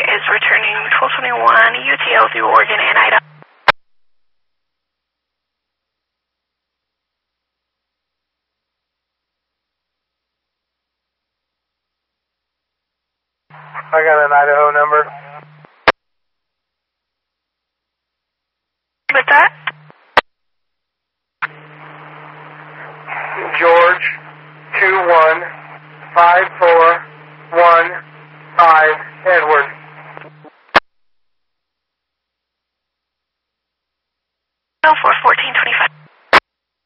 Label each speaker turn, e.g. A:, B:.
A: is returning 1221 UTL through Oregon and Idaho.
B: I got an Idaho number.
A: What's that?
B: George 21541 Edward.